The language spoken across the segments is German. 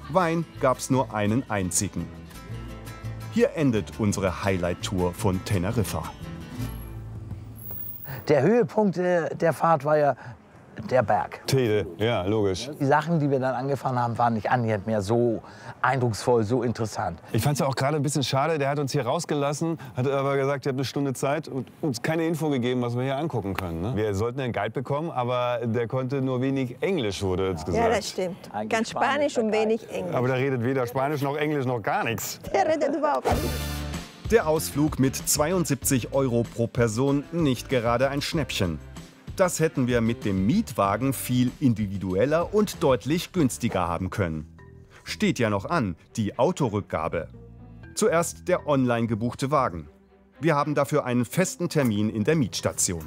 Wein gab's nur einen einzigen. Hier endet unsere Highlight-Tour von Teneriffa. Der Höhepunkt der Fahrt war ja der Berg. Tede, ja, logisch. Die Sachen, die wir dann angefahren haben, waren nicht annähernd mehr so eindrucksvoll, so interessant. Ich fand es ja auch gerade ein bisschen schade, der hat uns hier rausgelassen, hat aber gesagt, ihr habt eine Stunde Zeit und uns keine Info gegeben, was wir hier angucken können. Ne? Wir sollten einen Guide bekommen, aber der konnte nur wenig Englisch, wurde uns gesagt. Ja, das stimmt. Ganz Spanisch und wenig Englisch. Aber der redet weder Spanisch noch Englisch noch gar nichts. Der redet überhaupt nicht. Der Ausflug mit 72 € pro Person nicht gerade ein Schnäppchen. Das hätten wir mit dem Mietwagen viel individueller und deutlich günstiger haben können. Steht ja noch an, die Autorückgabe. Zuerst der online gebuchte Wagen. Wir haben dafür einen festen Termin in der Mietstation.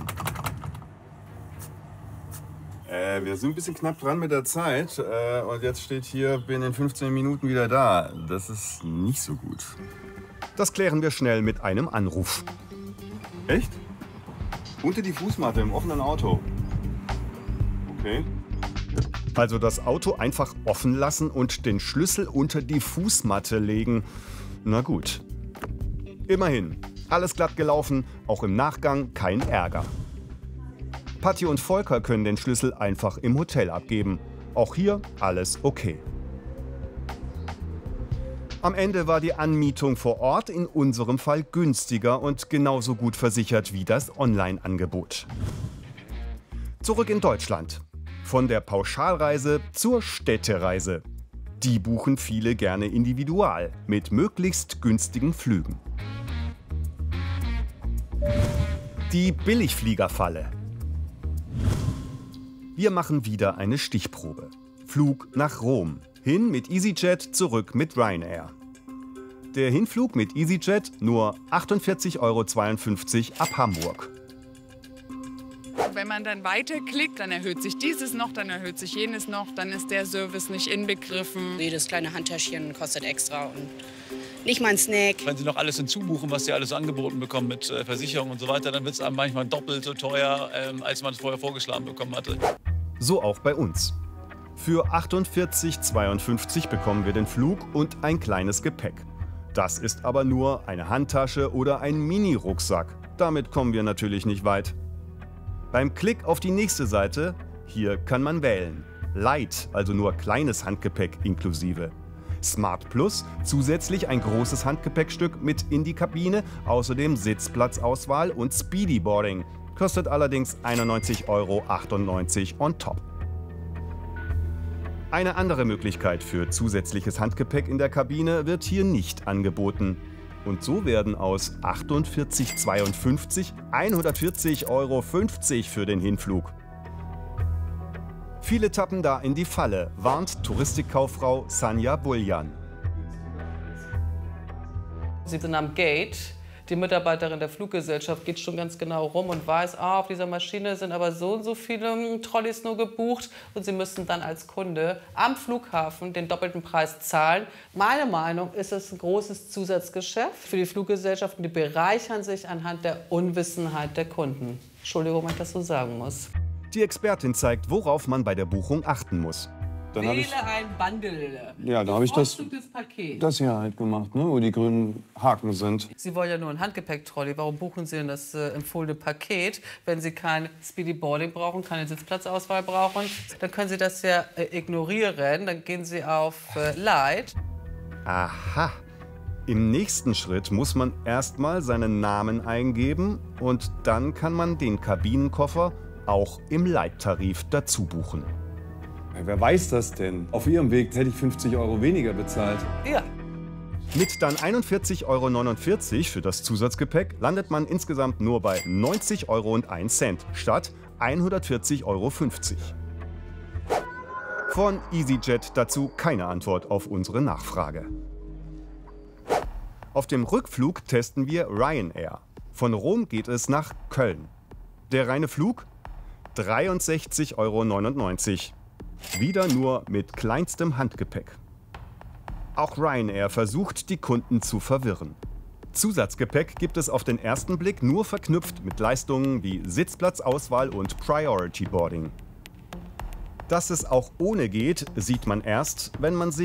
Wir sind ein bisschen knapp dran mit der Zeit und jetzt steht hier, bin in 15 Minuten wieder da. Das ist nicht so gut. Das klären wir schnell mit einem Anruf. Echt? Unter die Fußmatte im offenen Auto. Okay. Also das Auto einfach offen lassen und den Schlüssel unter die Fußmatte legen. Na gut. Immerhin, alles glatt gelaufen, auch im Nachgang kein Ärger. Patti und Volker können den Schlüssel einfach im Hotel abgeben. Auch hier alles okay. Am Ende war die Anmietung vor Ort in unserem Fall günstiger und genauso gut versichert wie das Online-Angebot. Zurück in Deutschland. Von der Pauschalreise zur Städtereise. Die buchen viele gerne individual, mit möglichst günstigen Flügen. Die Billigfliegerfalle. Wir machen wieder eine Stichprobe. Flug nach Rom. Hin mit EasyJet, zurück mit Ryanair. Der Hinflug mit EasyJet nur 48,52 € ab Hamburg. Wenn man dann weiterklickt, dann erhöht sich dieses noch, dann erhöht sich jenes noch, dann ist der Service nicht inbegriffen. Jedes kleine Handtäschchen kostet extra und nicht mal ein Snack. Wenn Sie noch alles hinzubuchen, was Sie alles angeboten bekommen mit Versicherung und so weiter, dann wird es einem manchmal doppelt so teuer, als man es vorher vorgeschlagen bekommen hatte. So auch bei uns. Für 48,52 € bekommen wir den Flug und ein kleines Gepäck. Das ist aber nur eine Handtasche oder ein Mini-Rucksack. Damit kommen wir natürlich nicht weit. Beim Klick auf die nächste Seite, hier kann man wählen. Light, also nur kleines Handgepäck inklusive. Smart Plus, zusätzlich ein großes Handgepäckstück mit in die Kabine, außerdem Sitzplatzauswahl und Speedy Boarding. Kostet allerdings 91,98 € on top. Eine andere Möglichkeit für zusätzliches Handgepäck in der Kabine wird hier nicht angeboten. Und so werden aus 48,52 € 140,50 € für den Hinflug. Viele tappen da in die Falle, warnt Touristikkauffrau Sanja Buljan. Sie sind am Gate. Die Mitarbeiterin der Fluggesellschaft geht schon ganz genau rum und weiß, auf dieser Maschine sind aber so und so viele Trolleys nur gebucht und Sie müssen dann als Kunde am Flughafen den doppelten Preis zahlen. Meine Meinung ist es ein großes Zusatzgeschäft für die Fluggesellschaften, die bereichern sich anhand der Unwissenheit der Kunden. Entschuldigung, wenn ich das so sagen muss. Die Expertin zeigt, worauf man bei der Buchung achten muss. Dann Wähle ein Bundle. Ja, da habe ich das Paket. hier halt gemacht, ne, wo die grünen Haken sind. Sie wollen ja nur ein Handgepäck-Trolley. Warum buchen Sie denn das empfohlene Paket, wenn Sie kein Speedy Boarding brauchen, keine Sitzplatzauswahl brauchen? Dann können Sie das ja ignorieren. Dann gehen Sie auf Light. Aha. Im nächsten Schritt muss man erstmal seinen Namen eingeben und dann kann man den Kabinenkoffer auch im Light-Tarif dazu buchen. Wer weiß das denn? Auf Ihrem Weg hätte ich 50 € weniger bezahlt. Ja. Mit dann 41,49 € für das Zusatzgepäck landet man insgesamt nur bei 90,01 € statt 140,50 €. Von EasyJet dazu keine Antwort auf unsere Nachfrage. Auf dem Rückflug testen wir Ryanair. Von Rom geht es nach Köln. Der reine Flug 63,99 €. Wieder nur mit kleinstem Handgepäck. Auch Ryanair versucht, die Kunden zu verwirren. Zusatzgepäck gibt es auf den ersten Blick nur verknüpft mit Leistungen wie Sitzplatzauswahl und Priority Boarding. Dass es auch ohne geht, sieht man erst, wenn man sich